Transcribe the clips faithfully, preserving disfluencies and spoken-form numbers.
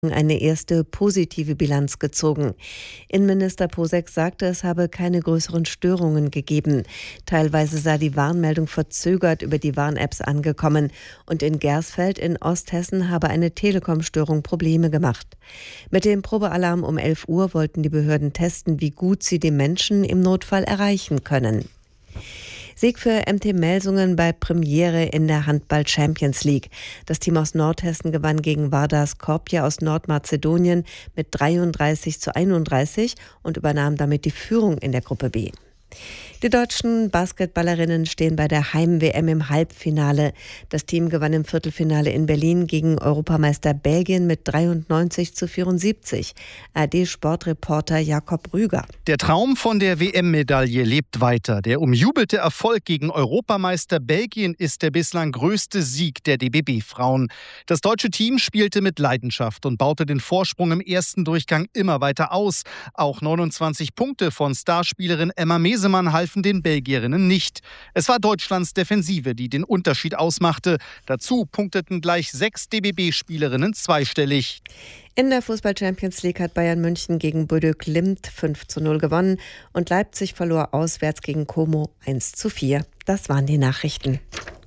eine erste positive Bilanz gezogen. Innenminister Posek sagte, es habe keine größeren Störungen gegeben. Teilweise sei die Warnmeldung verzögert über die Warn-Apps angekommen und in Gersfeld in Osthessen habe eine Telekom-Störung Probleme gemacht. Mit dem Probealarm um elf Uhr wollten die Behörden testen, wie gut sie die Menschen im Notfall erreichen können. Sieg für M T Melsungen bei Premiere in der Handball-Champions League. Das Team aus Nordhessen gewann gegen Vardar Skopje aus Nordmazedonien mit dreiunddreißig zu einunddreißig und übernahm damit die Führung in der Gruppe B. Die deutschen Basketballerinnen stehen bei der Heim-W M im Halbfinale. Das Team gewann im Viertelfinale in Berlin gegen Europameister Belgien mit dreiundneunzig zu vierundsiebzig. A R D-Sportreporter Jakob Rüger. Der Traum von der W M-Medaille lebt weiter. Der umjubelte Erfolg gegen Europameister Belgien ist der bislang größte Sieg der D B B-Frauen. Das deutsche Team spielte mit Leidenschaft und baute den Vorsprung im ersten Durchgang immer weiter aus. Auch neunundzwanzig Punkte von Starspielerin Emma Mesemann halfen den Belgierinnen nicht. Es war Deutschlands Defensive, die den Unterschied ausmachte. Dazu punkteten gleich sechs D B B-Spielerinnen zweistellig. In der Fußball-Champions League hat Bayern München gegen Bodø Glimt fünf zu null gewonnen und Leipzig verlor auswärts gegen Como eins zu vier. Das waren die Nachrichten.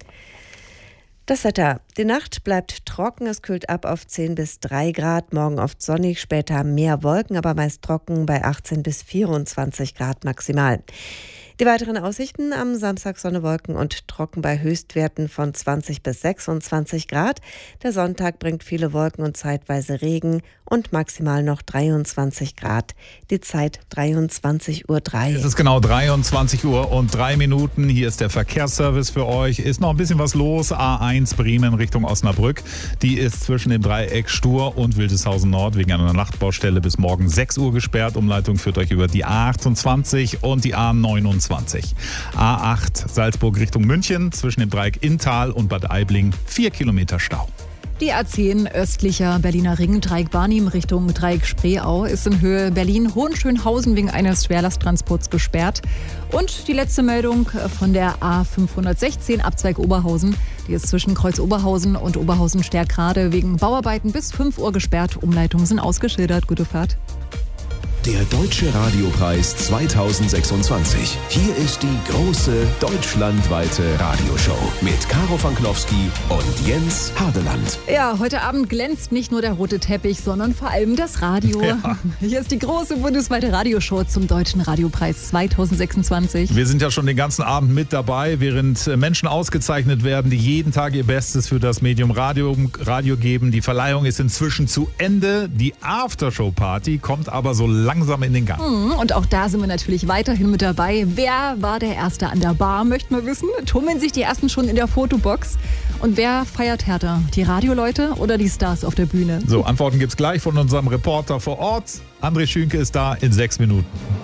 Das Wetter. Die Nacht bleibt trocken, es kühlt ab auf zehn bis drei Grad, morgen oft sonnig, später mehr Wolken, aber meist trocken bei achtzehn bis vierundzwanzig Grad maximal. Die weiteren Aussichten: am Samstag Sonne, Wolken und trocken bei Höchstwerten von zwanzig bis sechsundzwanzig Grad. Der Sonntag bringt viele Wolken und zeitweise Regen und maximal noch dreiundzwanzig Grad. Die Zeit dreiundzwanzig Uhr drei. Es ist genau dreiundzwanzig Uhr und drei Minuten. Hier ist der Verkehrsservice für euch. Ist noch ein bisschen was los. A eins Bremen Richtung Osnabrück. Die ist zwischen dem Dreieck Stur und Wildeshausen Nord wegen einer Nachtbaustelle bis morgen sechs Uhr gesperrt. Umleitung führt euch über die A achtundzwanzig und die A neunundzwanzig. A acht Salzburg Richtung München zwischen dem Dreieck Inntal und Bad Aibling vier Kilometer Stau. Die A zehn östlicher Berliner Ring, Dreieck Barnim Richtung Dreieck Spreeau, ist in Höhe Berlin-Hohenschönhausen wegen eines Schwerlasttransports gesperrt. Und die letzte Meldung von der A fünfhundertsechzehn Abzweig Oberhausen. Die ist zwischen Kreuz Oberhausen und Oberhausen-Stärkrade wegen Bauarbeiten bis fünf Uhr gesperrt. Umleitungen sind ausgeschildert. Gute Fahrt. Der Deutsche Radiopreis zweitausendsechsundzwanzig. Hier ist die große deutschlandweite Radioshow mit Caro Fanknowski und Jens Hardeland. Ja, heute Abend glänzt nicht nur der rote Teppich, sondern vor allem das Radio. Ja. Hier ist die große bundesweite Radioshow zum Deutschen Radiopreis zweitausendsechsundzwanzig. Wir sind ja schon den ganzen Abend mit dabei, während Menschen ausgezeichnet werden, die jeden Tag ihr Bestes für das Medium Radio, Radio geben. Die Verleihung ist inzwischen zu Ende. Die Aftershow-Party kommt aber so langsam langsam in den Gang. Und auch da sind wir natürlich weiterhin mit dabei. Wer war der Erste an der Bar, möchten wir wissen. Tummeln sich die Ersten schon in der Fotobox? Und wer feiert härter? Die Radioleute oder die Stars auf der Bühne? So, Antworten gibt's gleich von unserem Reporter vor Ort. André Schünke ist da in sechs Minuten.